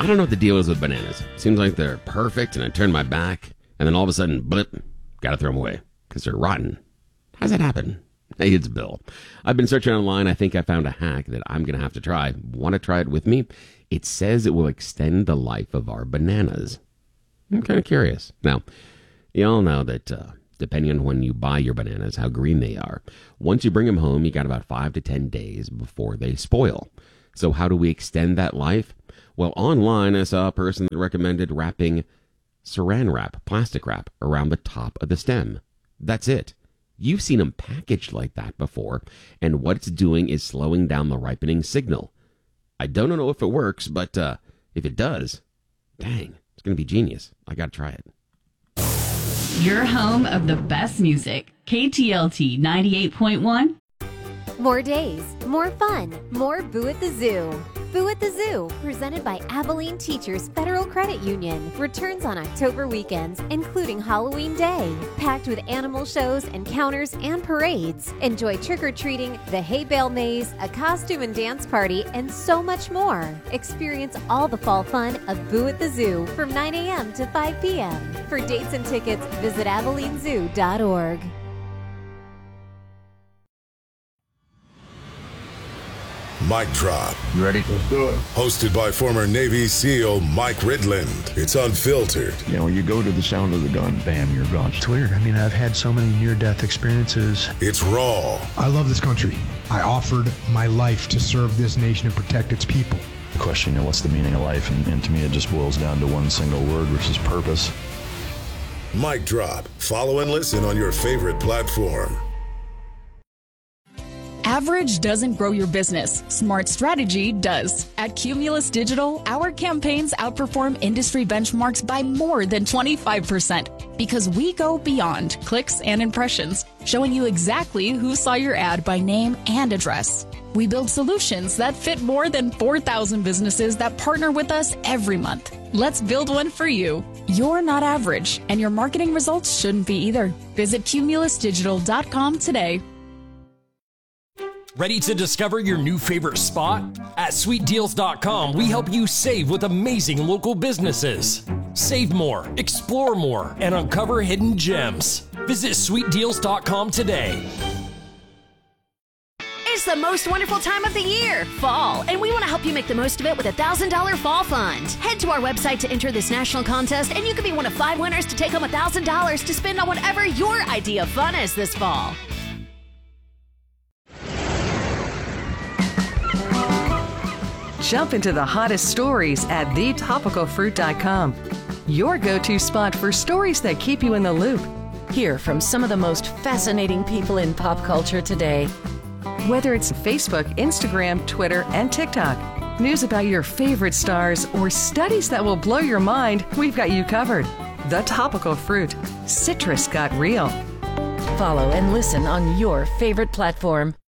I don't know what the deal is with bananas. Seems like they're perfect, and I turn my back, and then all of a sudden, blip, gotta throw them away because they're rotten. How's that happen? Hey, it's Bill. I've been searching online. I think I found a hack that I'm going to have to try. Want to try it with me? It says it will extend the life of our bananas. I'm kind of curious. Now, you all know that depending on when you buy your bananas, how green they are. Once you bring them home, you got about 5 to 10 days before they spoil. So how do we extend that life? Well, online, I saw a person that recommended wrapping saran wrap, plastic wrap, around the top of the stem. That's it. You've seen them packaged like that before, and what it's doing is slowing down the ripening signal. I don't know if it works, but if it does, dang, it's going to be genius. I got to try it. Your home of the best music. KTLT 98.1. More days, more fun, more Boo at the Zoo. Boo at the Zoo, presented by Abilene Teachers Federal Credit Union, returns on October weekends, including Halloween Day. Packed with animal shows, encounters, and parades. Enjoy trick-or-treating, the hay bale maze, a costume and dance party, and so much more. Experience all the fall fun of Boo at the Zoo from 9 a.m. to 5 p.m. For dates and tickets, visit AbileneZoo.org. Mic Drop. You ready? Let's do it. Hosted by former Navy SEAL Mike Ridland. It's unfiltered. You know, you go to the sound of the gun, bam, you're gone. It's weird. I mean, I've had so many near-death experiences. It's raw. I love this country. I offered my life to serve this nation and protect its people. The question, you know, what's the meaning of life? And to me, it just boils down to one single word, which is purpose. Mic Drop. Follow and listen on your favorite platform. Average doesn't grow your business. Smart strategy does. At Cumulus Digital, our campaigns outperform industry benchmarks by more than 25% because we go beyond clicks and impressions, showing you exactly who saw your ad by name and address. We build solutions that fit more than 4,000 businesses that partner with us every month. Let's build one for you. You're not average, and your marketing results shouldn't be either. Visit cumulusdigital.com today. Ready to discover your new favorite spot? At sweetdeals.com, we help you save with amazing local businesses. Save more, explore more, and uncover hidden gems. Visit sweetdeals.com today. It's the most wonderful time of the year, fall, and we want to help you make the most of it with a $1,000 fall fund. Head to our website to enter this national contest, and you can be one of 5 winners to take home $1,000 to spend on whatever your idea of fun is this fall. Jump into the hottest stories at thetopicalfruit.com. Your go-to spot for stories that keep you in the loop. Hear from some of the most fascinating people in pop culture today. Whether it's Facebook, Instagram, Twitter, and TikTok, news about your favorite stars, or studies that will blow your mind, we've got you covered. The Topical Fruit. Citrus got real. Follow and listen on your favorite platform.